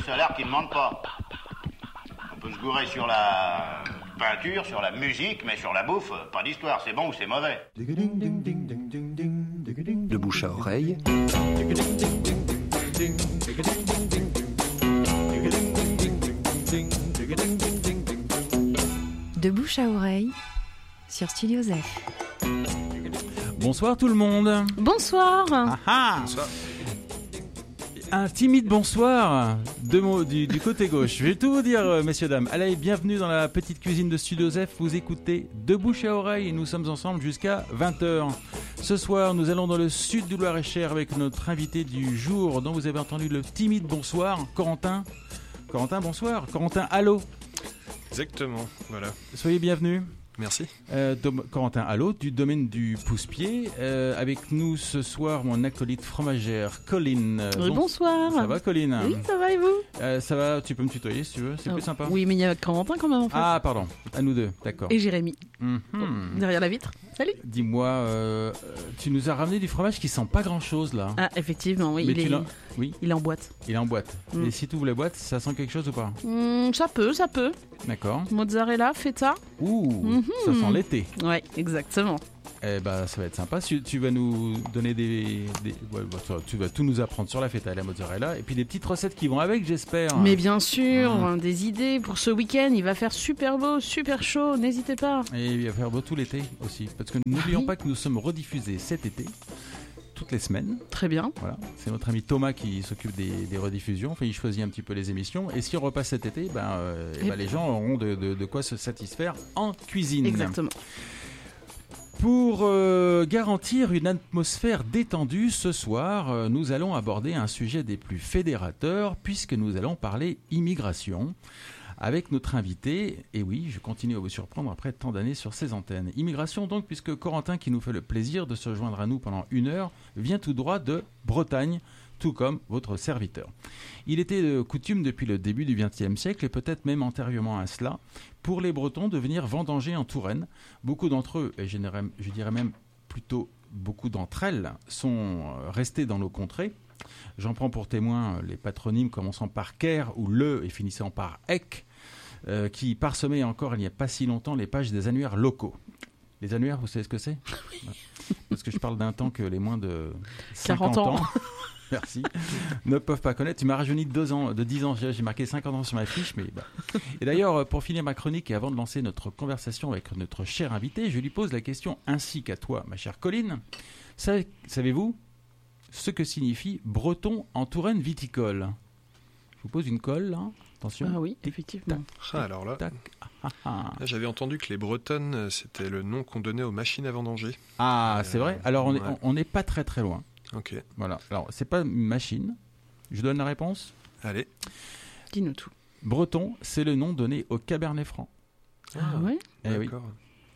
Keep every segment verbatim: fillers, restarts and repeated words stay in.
salaire qui ne manque pas. On peut se gourer sur la peinture, sur la musique, mais sur la bouffe, pas d'histoire, c'est bon ou c'est mauvais. De bouche à oreille. De bouche à oreille sur Studio Z. Bonsoir tout le monde. Bonsoir. Ah ah. Bonsoir. Un timide bonsoir de mo- du, du côté gauche. Je vais tout vous dire, euh, messieurs, dames. Allez, bienvenue dans la petite cuisine de Studio Z. Vous écoutez De bouche à oreille et nous sommes ensemble jusqu'à vingt heures. Ce soir, nous allons dans le sud du Loir-et-Cher avec notre invité du jour dont vous avez entendu le timide bonsoir, Corentin. Corentin, bonsoir. Corentin, allô. Exactement, voilà. Soyez bienvenus. Merci. Euh, Dom- Corentin Allot du domaine du pouce-pied. Euh, avec nous ce soir, mon acolyte fromagère, Colline. Euh, Oui, bon- bonsoir. Ça va, Colline? Oui, ça va et vous? Euh, Ça va, tu peux me tutoyer si tu veux, c'est Oh, plus sympa. Oui, mais il y a Corentin quand même en fait. Ah, pardon, à nous deux, d'accord. Et Jérémy, Mhm. derrière la vitre. Salut. Dis-moi, euh, euh, tu nous as ramené du fromage qui sent pas grand-chose là. Ah, effectivement, oui, Mais il, tu est... l'as- Oui, il est en boîte. il est en boîte. Mm. Et si tu ouvres la boîte, ça sent quelque chose ou pas? Hmm, ça peut, ça peut. D'accord. Mozzarella, feta. Ouh, Mhm. ça sent l'été. Ouais, exactement. Eh ben, ça va être sympa. Tu, tu vas nous donner des, des ouais, bah, toi, tu vas tout nous apprendre sur la feta et la mozzarella, et puis des petites recettes qui vont avec, j'espère. Mais bien sûr, Mm. hein, des idées pour ce week-end. Il va faire super beau, super chaud. N'hésitez pas. Et il va faire beau tout l'été aussi, parce que n'oublions Oui. pas que nous sommes rediffusés cet été, toutes les semaines. Très bien. Voilà, c'est notre ami Thomas qui s'occupe des, des rediffusions. Enfin, il choisit un petit peu les émissions. Et si on repasse cet été, ben, euh, eh ben, les gens auront de, de, de quoi se satisfaire en cuisine. Exactement. Pour euh, garantir une atmosphère détendue ce soir, euh, nous allons aborder un sujet des plus fédérateurs puisque nous allons parler immigration avec notre invité. Et oui, je continue à vous surprendre après tant d'années sur ces antennes. Immigration donc, puisque Corentin, qui nous fait le plaisir de se joindre à nous pendant une heure, vient tout droit de Bretagne, tout comme votre serviteur. Il était de coutume depuis le début du vingtième siècle, et peut-être même antérieurement à cela, pour les Bretons de venir vendanger en Touraine. Beaucoup d'entre eux, et je dirais, je dirais même plutôt beaucoup d'entre elles, sont restés dans nos contrées. J'en prends pour témoin les patronymes commençant par Ker ou Le et finissant par Ek, euh, qui parsemaient encore il n'y a pas si longtemps les pages des annuaires locaux. Les annuaires, vous savez ce que c'est? Ouais. Parce que je parle d'un temps que les moins de cinquante quarante ans. ans merci, ne peuvent pas connaître. Tu m'as rajeuni de deux ans, de dix ans, j'ai marqué cinquante ans sur ma fiche. Mais bah. Et d'ailleurs, pour finir ma chronique et avant de lancer notre conversation avec notre cher invité, je lui pose la question ainsi qu'à toi, ma chère Colline. Savez- Savez-vous ce que signifie breton en Touraine viticole? Je vous pose une colle, là. Attention. Ah oui, effectivement. Ah, alors là, Tac. Ah, ah. là, j'avais entendu que les Bretonnes, euh, c'était le nom qu'on donnait aux machines à vendanger. Ah, c'est vrai. Alors, on n'est Ouais. on n'est pas très très loin. Ok, Voilà. Alors, c'est pas une machine. Je donne la réponse. allez. Dis-nous tout. Breton, c'est le nom donné au Cabernet Franc. Ah, ouais. Eh oui. D'accord.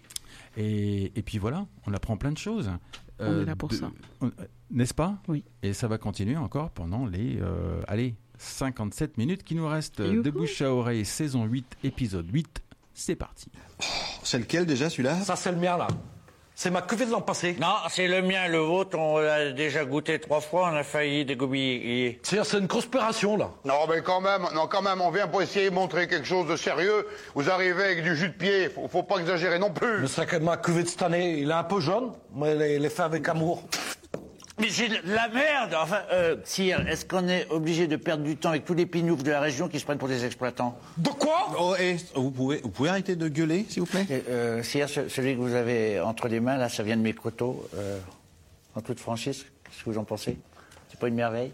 Et, et puis voilà, on apprend plein de choses. On est là pour ça. on- euh, N'est-ce pas? Oui. Et ça va continuer encore pendant les euh, allez, cinquante-sept minutes qui nous restent. Youhou. De bouche à oreille, saison huit, épisode huit. C'est parti. C'est lequel déjà celui-là? Ça, c'est le mien, là. C'est ma cuvée de l'an passé. Non, c'est le mien, le vôtre, on l'a déjà goûté trois fois, on a failli dégoupiller. C'est c'est une conspiration, là. Non, mais quand même, non, quand même, on vient pour essayer de montrer quelque chose de sérieux. Vous arrivez avec du jus de pied, faut, faut pas exagérer non plus. Le sac de ma cuvée de cette année, il est un peu jaune, mais il est- il est fait avec amour. Mais c'est de la merde. Enfin, euh, sire, est-ce qu'on est obligé de perdre du temps avec tous les pignoufs de la région qui se prennent pour des exploitants? De quoi? Oh, et vous pouvez, vous pouvez arrêter de gueuler, s'il vous plaît? Euh, euh, sire, ce- celui que vous avez entre les mains, là, ça vient de mes coteaux. Euh, en toute franchise, qu'est-ce que vous en pensez? C'est pas une merveille?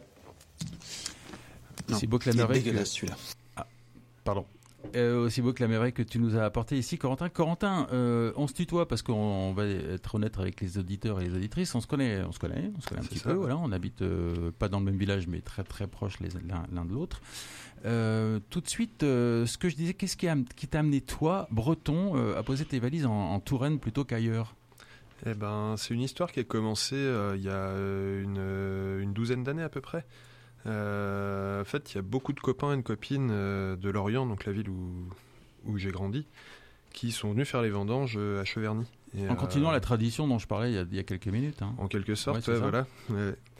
Aussi beau que la il est merveille. que- dégueulasse celui-là. Pardon. Euh, aussi beau que la merveille que tu nous as apporté ici, Corentin. Corentin, euh, on se tutoie parce qu'on on va être honnête avec les auditeurs et les auditrices. On se connaît, on se connaît, on se connaît un C'est petit ça, peu. ouais. Voilà, on habite euh, pas dans le même village, mais très très proches les- l'un, l'un de l'autre. Euh, tout de suite, euh, ce que je disais, qu'est-ce qui, a, qui t'a amené toi, Breton, euh, à poser tes valises en, en Touraine plutôt qu'ailleurs? Eh ben, c'est une histoire qui a commencé euh, il y a euh, une, euh, une douzaine d'années à peu près. Euh, en fait, il y a beaucoup de copains et de copines euh, de Lorient, donc la ville où, où j'ai grandi, qui sont venus faire les vendanges euh, à Cheverny. Et, En euh, continuant la tradition dont je parlais il y a, il y a quelques minutes. Hein. En quelque sorte, Ouais, c'est ouais, ça. voilà. Ouais.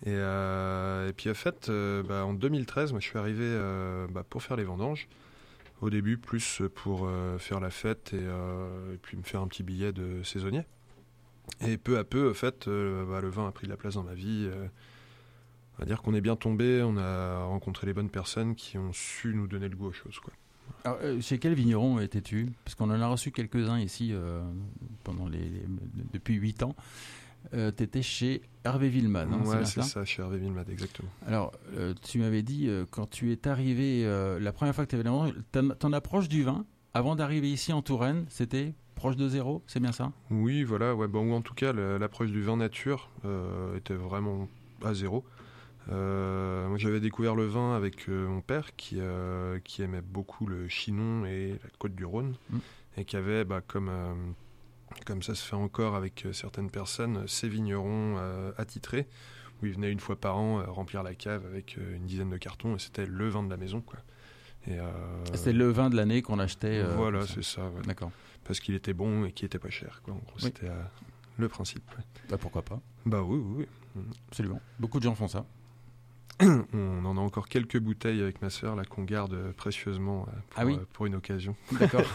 Et, euh, et puis en fait, euh, bah, en deux mille treize, moi je suis arrivé euh, bah, pour faire les vendanges. Au début, plus pour euh, faire la fête et, euh, et puis me faire un petit billet de saisonnier. Et peu à peu, en fait, euh, bah, le vin a pris de la place dans ma vie. Euh, on va dire qu'on est bien tombé, on a rencontré les bonnes personnes qui ont su nous donner le goût aux choses, quoi. Alors, euh, chez quel vigneron étais-tu ? Parce qu'on en a reçu quelques-uns ici euh, pendant les, les, depuis huit ans. Euh, tu étais chez Hervé Villemade, hein, ouais, c'est, c'est ça, chez Hervé Villemade, exactement. Alors, euh, tu m'avais dit, euh, quand tu es arrivé, euh, la première fois que tu avais la vendange, ton, ton approche du vin, avant d'arriver ici en Touraine, c'était proche de zéro, c'est bien ça ? Oui, voilà, ouais, bon, ou en tout cas, le, l'approche du vin nature euh, était vraiment à zéro. Euh, moi, j'avais découvert le vin avec euh, mon père qui, euh, qui aimait beaucoup le Chinon et la Côte du Rhône, mmh. et qui avait, bah, comme... Euh, comme ça se fait encore avec euh, certaines personnes, ces vignerons euh, attitrés, où ils venaient une fois par an euh, remplir la cave avec euh, une dizaine de cartons, et c'était le vin de la maison, quoi. Et, euh, c'était le vin de l'année qu'on achetait. Euh, voilà, c'est ça. Ouais. D'accord. Parce qu'il était bon et qu'il était pas cher, quoi. En gros, oui. C'était euh, le principe. Ouais. Bah, pourquoi pas ? Bah oui, oui, oui. Absolument. Beaucoup de gens font ça. On en a encore quelques bouteilles avec ma sœur là qu'on garde précieusement pour, ah oui euh, pour une occasion. D'accord.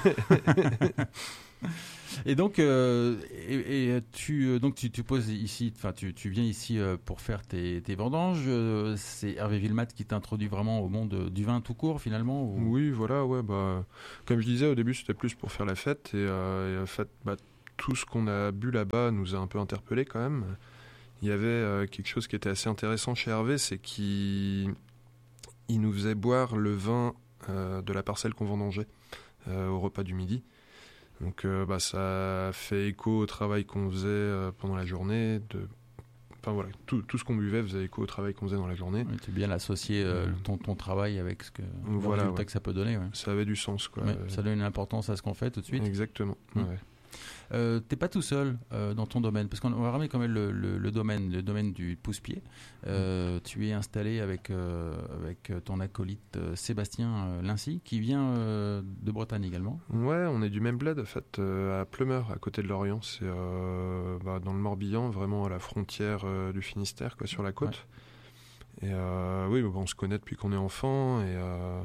Et donc, euh, et, et tu, donc tu, tu poses ici, enfin tu, tu viens ici pour faire tes, tes vendanges. C'est Hervé Villemade qui t'introduit vraiment au monde du vin tout court finalement ou... Oui, voilà, ouais, bah, comme je disais au début, c'était plus pour faire la fête et, euh, et en fait, bah, tout ce qu'on a bu là-bas nous a un peu interpellés quand même. Il y avait euh, quelque chose qui était assez intéressant chez Hervé, c'est qu'il il nous faisait boire le vin euh, de la parcelle qu'on vendangeait euh, au repas du midi. Donc euh, bah, ça fait écho au travail qu'on faisait euh, pendant la journée. De... Enfin voilà, tout, tout ce qu'on buvait faisait écho au travail qu'on faisait dans la journée. Oui, tu es bien associé euh, ton, ton travail avec ce que, voilà, le résultat ouais. que ça peut donner. Ouais. Ça avait du sens, quoi. Ouais, ça donne une importance à ce qu'on fait tout de suite. Exactement, mmh. ouais. Euh, t'es pas tout seul euh, dans ton domaine, parce qu'on va ramener quand même le, le, le domaine, le domaine du pousse-pied. Euh, tu es installé avec euh, avec ton acolyte euh, Sébastien euh, Lincy, qui vient euh, de Bretagne également. Ouais, on est du même bled en fait, euh, à Pleumeur, à côté de Lorient. C'est euh, bah, dans le Morbihan, vraiment à la frontière euh, du Finistère, quoi, sur la côte. Ouais. Et euh, oui, bah, on se connaît depuis qu'on est enfant et euh,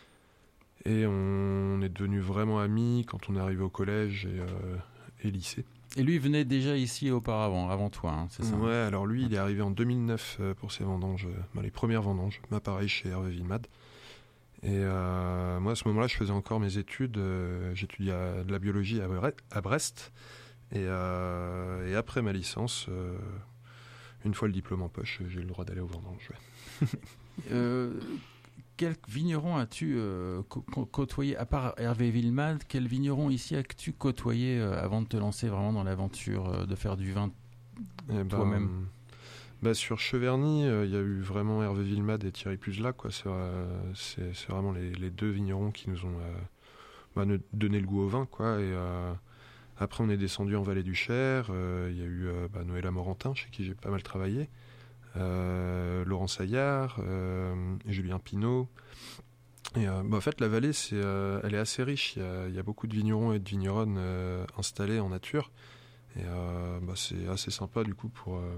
et on est devenus vraiment amis quand on est arrivé au collège et euh, et lycée. Et lui venait déjà ici auparavant, avant toi, hein, c'est ça ? Ouais, alors lui, il est arrivé en deux mille neuf euh, pour ses vendanges, euh, bah, les premières vendanges, bah, pareil chez Hervé Villemade. Et euh, moi, à ce moment-là, je faisais encore mes études, euh, j'étudiais à, de la biologie à, Bre- à Brest. Et, euh, et après ma licence, euh, une fois le diplôme en poche, j'ai eu le droit d'aller aux vendanges. Ouais. euh, Quel vigneron as-tu euh, co- côtoyé, à part Hervé Villemade, quel vigneron ici as-tu côtoyé euh, avant de te lancer vraiment dans l'aventure euh, de faire du vin eh toi-même ben, bah Sur Cheverny, il euh, y a eu vraiment Hervé Villemade et Thierry Puzla, quoi. C'est, euh, c'est, c'est vraiment les, les deux vignerons qui nous ont euh, bah, donné le goût au vin, quoi. Et euh, après, on est descendu en Vallée du Cher. Il euh, y a eu euh, bah, Noëlla Morentin, chez qui j'ai pas mal travaillé. Euh, Laurent Saillard, euh, Julien Pinault. Et euh, bah, en fait, la vallée, c'est, euh, elle est assez riche. Il y a, il y a beaucoup de vignerons et de vigneronnes euh, installés en nature. Et euh, bah, c'est assez sympa du coup pour, euh,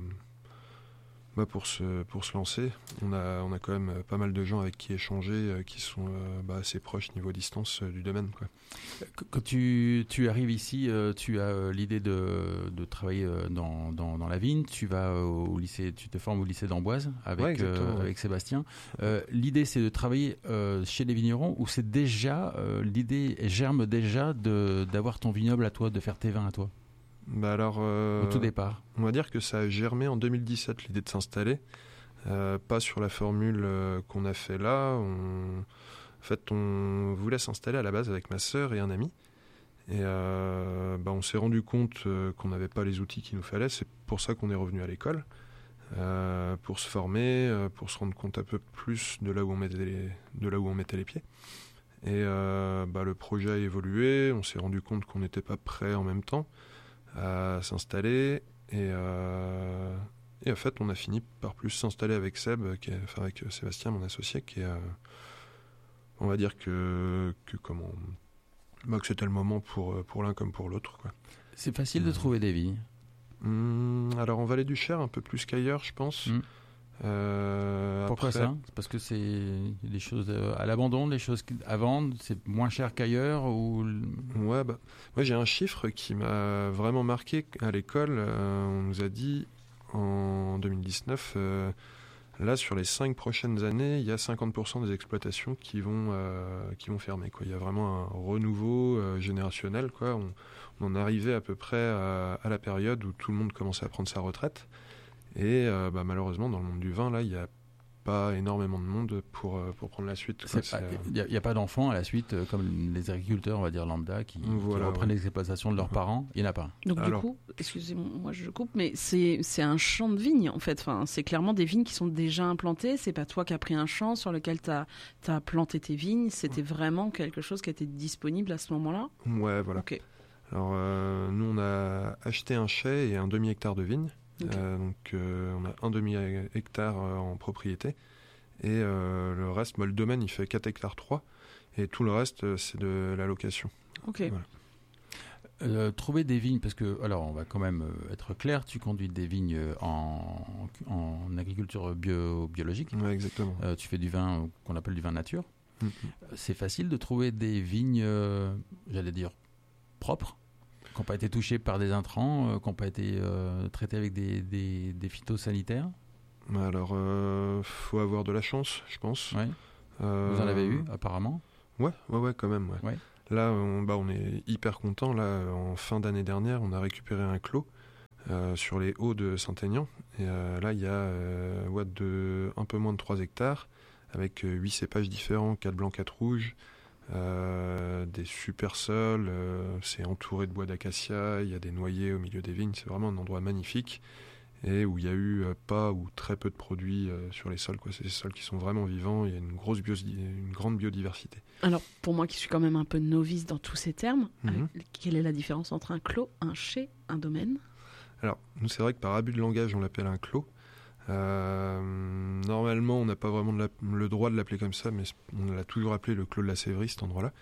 bah, pour, se, pour se lancer. On a, on a quand même pas mal de gens avec qui échanger euh, qui sont euh, bah, assez proches niveau distance euh, du domaine, quoi. Quand tu, tu arrives ici, euh, tu as euh, l'idée de, de travailler euh, dans, dans, dans la vigne. Tu vas au lycée, tu te formes au lycée d'Amboise avec, ouais, euh, avec Sébastien. Euh, l'idée, c'est de travailler euh, chez les vignerons ou c'est déjà euh, l'idée germe déjà de, d'avoir ton vignoble à toi, de faire tes vins à toi? Bah alors, euh, au tout départ. On va dire que ça a germé en deux mille dix-sept, l'idée de s'installer. Euh, pas sur la formule euh, qu'on a fait là. On... En fait, on voulait s'installer à la base avec ma sœur et un ami. Et euh, bah, on s'est rendu compte euh, qu'on n'avait pas les outils qu'il nous fallait. C'est pour ça qu'on est revenu à l'école, euh, pour se former, euh, pour se rendre compte un peu plus de là où on mettait les, de là où on mettait les pieds. Et euh, bah, le projet a évolué. On s'est rendu compte qu'on n'était pas prêt en même temps à s'installer. Et, euh, et en fait, on a fini par plus s'installer avec Seb, qui est, enfin avec Sébastien, mon associé, qui est... Euh, on va dire que, que, comment, bah, que c'était le moment pour, pour l'un comme pour l'autre, quoi. C'est facile mmh. de trouver des vignes. Mmh, alors en Vallée du Cher, un peu plus qu'ailleurs, je pense. Mmh. Euh, Pourquoi après, ça? C'est parce que c'est des choses à l'abandon, des choses à vendre, c'est moins cher qu'ailleurs ou... Ouais, bah, moi j'ai un chiffre qui m'a vraiment marqué à l'école. Euh, on nous a dit en deux mille dix-neuf, euh, là sur les cinq prochaines années, il y a cinquante pour cent des exploitations qui vont, euh, qui vont fermer, quoi. Il y a vraiment un renouveau euh, générationnel, quoi. On, on en arrivait à peu près à, à la période où tout le monde commençait à prendre sa retraite. Et euh, bah, malheureusement, dans le monde du vin, là, il n'y a pas énormément de monde pour, euh, pour prendre la suite. Il n'y a, a pas d'enfants à la suite, euh, comme les agriculteurs, on va dire lambda, qui, voilà, qui reprennent ouais. les exploitations de leurs Mmh. parents. Il n'y en a pas. Donc Alors, du coup, excusez-moi, moi je coupe, mais c'est c'est un champ de vignes en fait. Enfin, c'est clairement des vignes qui sont déjà implantées. C'est pas toi qui as pris un champ sur lequel tu as planté tes vignes. C'était vraiment quelque chose qui était disponible à ce moment-là. Ouais, voilà. Ok. Alors, euh, nous, on a acheté un chai et un demi-hectare de vignes. Ok. Euh, donc, euh, on a un demi-hectare euh, en propriété. Et euh, le reste, bah, le domaine, il fait quatre hectares trois. Et tout le reste, euh, c'est de la location. Ok. Voilà. Euh, trouver des vignes, parce que, alors on va quand même euh, être clair, tu conduis des vignes en, en agriculture bio, biologique. Ouais, exactement. Euh, tu fais du vin qu'on appelle du vin nature. Mm-hmm. C'est facile de trouver des vignes, euh, j'allais dire, propres, qui n'ont pas été touchées par des intrants, euh, qui n'ont pas été euh, traitées avec des, des, des phytosanitaires. Alors, euh, faut avoir de la chance, je pense. Ouais. Euh, Vous en avez eu, apparemment? Ouais, ouais, ouais, quand même. Ouais. Ouais. Là, on, bah, on est hyper content. Là, en fin d'année dernière, on a récupéré un clos euh, sur les hauts de Saint-Aignan. Et euh, là, il y a euh, ouais, de, un peu moins de trois hectares, avec euh, huit cépages différents, quatre blancs, quatre rouges, euh, des super sols. Euh, c'est entouré de bois d'acacia. Il y a des noyers au milieu des vignes. C'est vraiment un endroit magnifique. Et où il y a eu euh, pas ou très peu de produits euh, sur les sols, quoi. C'est des sols qui sont vraiment vivants, il y a une, grosse bio- une grande biodiversité. Alors pour moi qui suis quand même un peu novice dans tous ces termes, Mhm. euh, quelle est la différence entre un clos, un chai, un domaine? Alors, nous, c'est vrai que par abus de langage, on l'appelle un clos. Euh, normalement, on n'a pas vraiment de la- le droit de l'appeler comme ça, mais on l'a toujours appelé le clos de la Sévrie, cet endroit-là.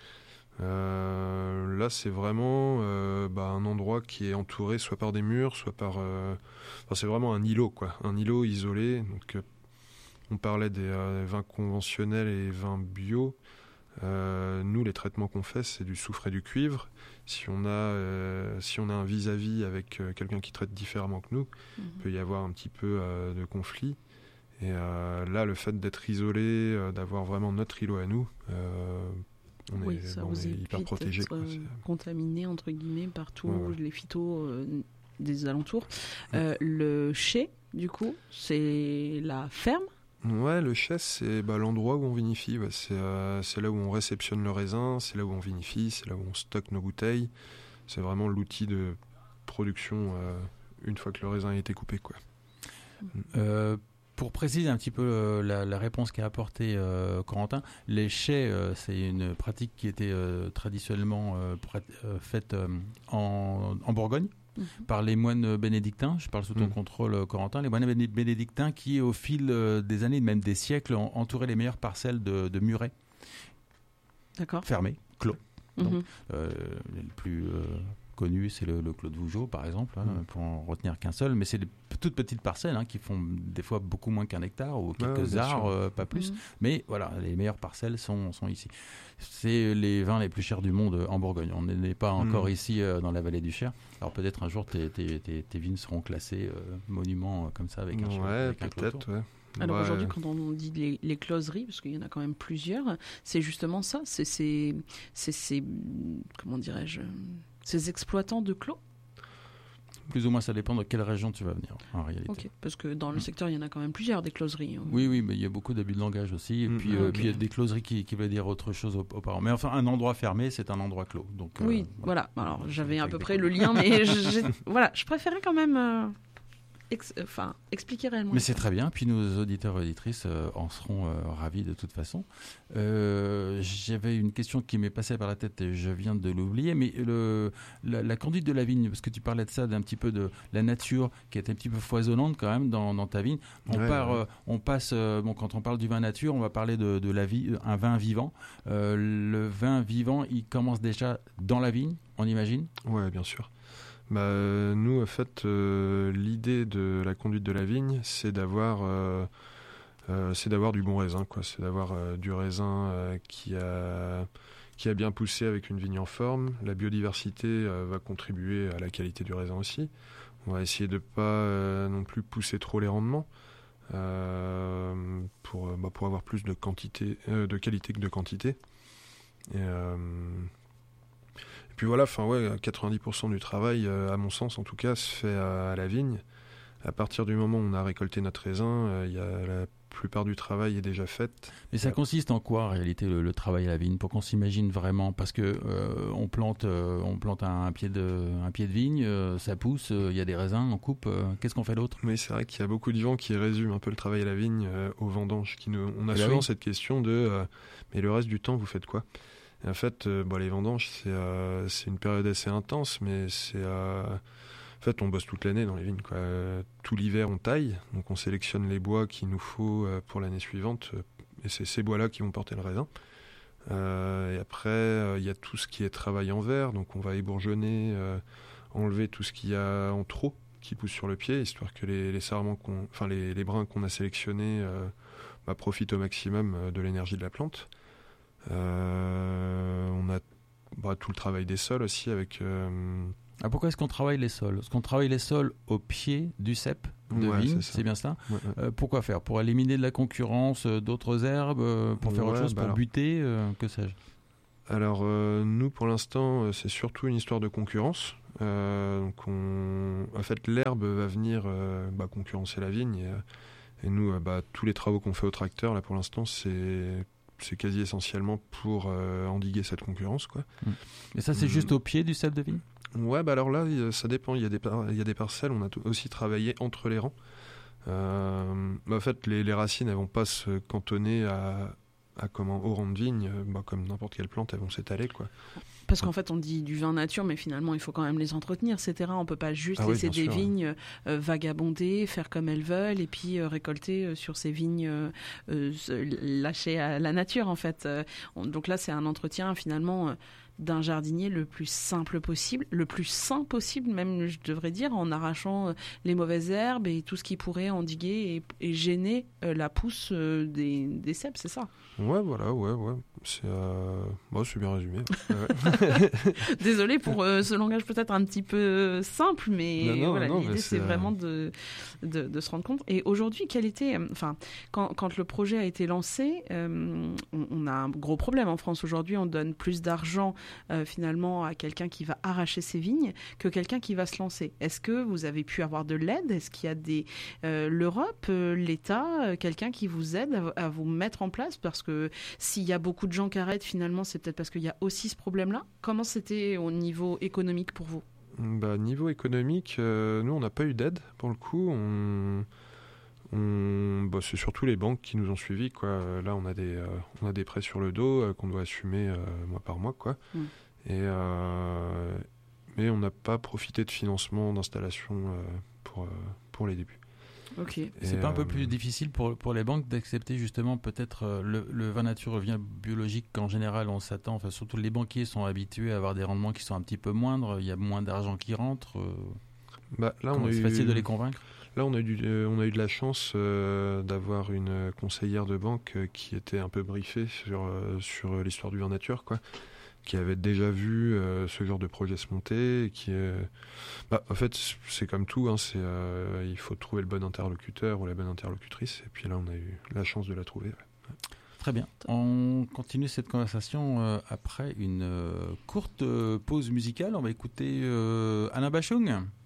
Euh, là, c'est vraiment euh, bah, un endroit qui est entouré soit par des murs, soit par... euh, Enfin, c'est vraiment un îlot, quoi. Un îlot isolé. Donc, euh, on parlait des euh, vins conventionnels et vins bio. Euh, nous, les traitements qu'on fait, c'est du soufre et du cuivre. Si on a, euh, si on a un vis-à-vis avec euh, quelqu'un qui traite différemment que nous, il Mhm. peut y avoir un petit peu euh, de conflit. Et euh, là, le fait d'être isolé, euh, d'avoir vraiment notre îlot à nous, euh, on Oui, est, ça on vous est hyper évite protégé. d'être quoi. euh, C'est- contaminé entre guillemets partout, Ouais, ouais. les phytos euh, des alentours. Euh, le chai, du coup, c'est la ferme. Ouais, le chai, c'est bah, l'endroit où on vinifie. Ouais. C'est, euh, c'est là où on réceptionne le raisin, c'est là où on vinifie, c'est là où on stocke nos bouteilles. C'est vraiment l'outil de production euh, une fois que le raisin a été coupé, quoi. Euh, pour préciser un petit peu euh, la, la réponse qu'a apportée euh, Corentin, les chais, euh, c'est une pratique qui était euh, traditionnellement euh, prat- euh, faite euh, en, en Bourgogne Mhm. par les moines bénédictins. Je parle sous ton Mhm. contrôle, euh, Corentin. Les moines béné- bénédictins qui, au fil euh, des années, même des siècles, ont entouré les meilleures parcelles de, de murets D'accord. fermés, clos. Donc, Mhm. Euh, le plus euh, connu, c'est le, le Clos de Vougeot, par exemple, hein, Mm. pour en retenir qu'un seul. Mais c'est des p- toutes petites parcelles hein, qui font des fois beaucoup moins qu'un hectare ou Ouais, quelques bien arts, sûr. euh, pas plus. Mhm. Mais voilà, les meilleures parcelles sont, sont ici. C'est les vins les plus chers du monde en Bourgogne. On n'est pas encore Mm. ici euh, dans la vallée du Cher. Alors peut-être un jour tes, tes, tes, tes vignes seront classées euh, monuments euh, comme ça avec un, cheval- Ouais, avec un clos autour. peut-être, ouais. Alors Bah, aujourd'hui, quand on dit les, les closeries, parce qu'il y en a quand même plusieurs, c'est justement ça, c'est ces, c'est ces, comment dirais-je, ces exploitants de clos. Plus ou moins, ça dépend de quelle région tu vas venir, en réalité. Ok, parce que dans le Mm. secteur, il y en a quand même plusieurs des closeries. Oui, oui, mais il y a beaucoup d'abus de langage aussi. Et Mm, puis, mm, euh, ok. puis il y a des closeries qui, qui veulent dire autre chose aux, aux parents. Mais enfin, un endroit fermé, c'est un endroit clos. Donc, euh, Oui, voilà. Alors j'avais à Avec peu des près le codes. lien, mais j'ai- voilà, je préférais quand même, euh, ex- enfin, expliquer réellement. Mais c'est très bien. Puis nos auditeurs et auditrices euh, en seront euh, ravis de toute façon. Euh, J'avais une question qui m'est passée par la tête et je viens de l'oublier. Mais le, la, la conduite de la vigne, parce que tu parlais de ça, d'un petit peu de la nature qui est un petit peu foisonnante quand même dans, dans ta vigne. On, Ouais, part, ouais. euh, on passe, euh, bon, quand on parle du vin nature, on va parler de, de la vie, un vin vivant. Euh, le vin vivant, il commence déjà dans la vigne, on imagine. Ouais, bien sûr. Bah, euh, nous, en fait, euh, l'idée de la conduite de la vigne, c'est d'avoir, euh, euh, c'est d'avoir du bon raisin, quoi. C'est d'avoir euh, du raisin euh, qui a, qui a bien poussé avec une vigne en forme. La biodiversité euh, va contribuer à la qualité du raisin aussi. On va essayer de ne pas euh, non plus pousser trop les rendements euh, pour, bah, pour avoir plus de, quantité, euh, de qualité que de quantité. Et, euh, et puis voilà, enfin ouais, quatre-vingt-dix pour cent du travail, euh, à mon sens en tout cas, se fait à, à la vigne. À partir du moment où on a récolté notre raisin, euh, y a la plupart du travail est déjà faite. Mais ça consiste en quoi en réalité le, le travail à la vigne, pour qu'on s'imagine vraiment? Parce que euh, on plante, euh, on plante un, un pied de, un pied de vigne, euh, ça pousse, il euh, y a des raisins, on coupe. Euh, qu'est-ce qu'on fait d'autre? Mais c'est vrai qu'il y a beaucoup de gens qui résument un peu le travail à la vigne euh, aux vendanges. Qui nous, on a Eh ben souvent oui. cette question de euh, mais le reste du temps vous faites quoi? Et en fait, euh, bon, les vendanges c'est euh, c'est une période assez intense, mais c'est euh, en fait, on bosse toute l'année dans les vignes, quoi. Euh, tout l'hiver, on taille, donc on sélectionne les bois qu'il nous faut euh, pour l'année suivante, euh, et c'est ces bois-là qui vont porter le raisin. Euh, et après, il euh, y a tout ce qui est travail en verre, donc on va ébourgeonner, euh, enlever tout ce qu'il y a en trop qui pousse sur le pied, histoire que les, les sarments, qu'on, enfin les, les brins qu'on a sélectionnés euh, bah, profitent au maximum euh, de l'énergie de la plante. Euh, on a bah, tout le travail des sols aussi avec. Euh, Ah, pourquoi est-ce qu'on travaille les sols? Est-ce qu'on travaille les sols au pied du cep de Ouais, vigne, c'est ça. c'est bien ça? ouais, ouais. Euh, pourquoi faire? Pour éliminer de la concurrence euh, d'autres herbes, euh, pour faire Ouais, autre chose, bah pour alors. buter, euh, que sais-je? Alors euh, nous pour l'instant euh, c'est surtout une histoire de concurrence. Euh, donc on... En fait l'herbe va venir euh, bah, concurrencer la vigne et, euh, et nous euh, bah, tous les travaux qu'on fait au tracteur là pour l'instant c'est c'est quasi essentiellement pour euh, endiguer cette concurrence, quoi. Et ça c'est Mm. juste au pied du cep de vigne? Ouais bah alors là y- ça dépend, il y a des par- il y a des parcelles, on a t- aussi travaillé entre les rangs. Euh, bah, en fait les, les racines elles vont pas se cantonner à à comment au rang de vigne, euh, bah, comme n'importe quelle plante, elles vont s'étaler, quoi. Parce qu'en fait, on dit du vin nature, mais finalement, il faut quand même les entretenir, et cetera. On peut pas juste Ah oui, laisser bien des sûr, vignes euh, vagabonder, faire comme elles veulent, et puis euh, récolter euh, sur ces vignes euh, euh, se- lâchées à la nature, en fait. Euh, on- donc là, c'est un entretien, finalement, euh, d'un jardinier le plus simple possible, le plus sain possible, même, je devrais dire, en arrachant euh, les mauvaises herbes et tout ce qui pourrait endiguer et, et gêner euh, la pousse euh, des, des cèpes, c'est ça. Ouais, voilà, ouais, ouais. C'est, euh... bah, c'est bien résumé. Ouais, ouais. Désolée pour euh, ce langage peut-être un petit peu simple, mais Non, non, voilà, non, l'idée mais c'est c'est, euh, vraiment de, de, de se rendre compte. Et aujourd'hui, quel était, euh, enfin, quand, quand le projet a été lancé, euh, on, on a un gros problème en France aujourd'hui. On donne plus d'argent euh, finalement à quelqu'un qui va arracher ses vignes que quelqu'un qui va se lancer. Est-ce que vous avez pu avoir de l'aide? Est-ce qu'il y a des euh, l'Europe, euh, l'État, euh, quelqu'un qui vous aide à, à vous mettre en place? Parce que s'il y a beaucoup de gens qui arrêtent, finalement, c'est peut-être parce qu'il y a aussi ce problème-là. Comment c'était au niveau économique pour vous? Bah, niveau économique, euh, nous, on n'a pas eu d'aide, pour le coup. On... On... Bah, c'est surtout les banques qui nous ont suivis, quoi. Euh, Là, on a des, euh, on a des prêts sur le dos euh, qu'on doit assumer euh, mois par mois, quoi. Mm. Et, euh... Mais on n'a pas profité de financement d'installation euh, pour, euh, pour les débuts. Ok. Et, C'est pas un peu euh, plus difficile pour, pour les banques d'accepter justement peut-être euh, le, le vin nature revient biologique qu'en général on s'attend, enfin surtout les banquiers sont habitués à avoir des rendements qui sont un petit peu moindres, il y a moins d'argent qui rentre, euh, Bah, là, on comment- a c'est eu... facile de les convaincre? Là, on a eu, du- euh, on a eu de la chance euh, d'avoir une conseillère de banque euh, qui était un peu briefée sur, euh, sur l'histoire du vin nature, quoi, qui avait déjà vu euh, ce genre de projet se monter. Et qui, euh, bah, en fait, c'est comme tout, hein, c'est, euh, il faut trouver le bon interlocuteur ou la bonne interlocutrice. Et puis là, on a eu la chance de la trouver. Ouais. Très bien, on continue cette conversation euh, après une euh, courte euh, pause musicale, on va écouter euh, Alain Bachung.